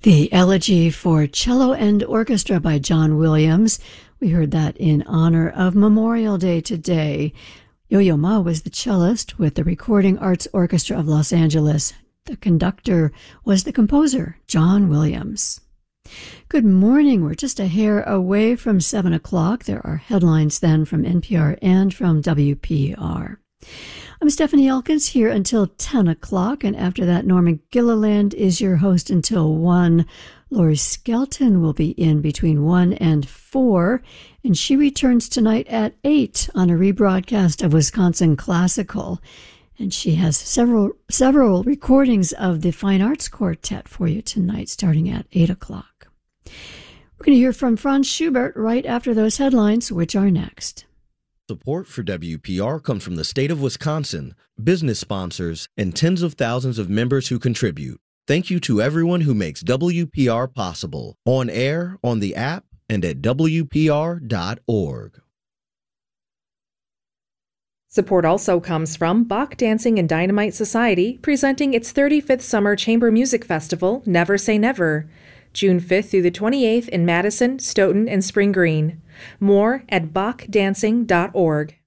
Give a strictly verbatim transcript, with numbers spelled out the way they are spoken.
The Elegy for Cello and Orchestra by John Williams. We heard that in honor of Memorial Day today. Yo-Yo Ma was the cellist with the Recording Arts Orchestra of Los Angeles. The conductor was the composer, John Williams. Good morning. We're just a hair away from seven o'clock. There are headlines then from N P R and from W P R. I'm Stephanie Elkins here until ten o'clock, and after that, Norman Gilliland is your host until one. Lori Skelton will be in between one and four, and she returns tonight at eight on a rebroadcast of Wisconsin Classical. And she has several several recordings of the Fine Arts Quartet for you tonight, starting at eight o'clock. We're going to hear from Franz Schubert right after those headlines, which are next. Support for W P R comes from the state of Wisconsin, business sponsors, and tens of thousands of members who contribute. Thank you to everyone who makes W P R possible, on air, on the app, and at W P R dot org. Support also comes from Bach Dancing and Dynamite Society, presenting its thirty-fifth Summer Chamber Music Festival, Never Say Never, June fifth through the twenty-eighth in Madison, Stoughton, and Spring Green. More at bach dancing dot org.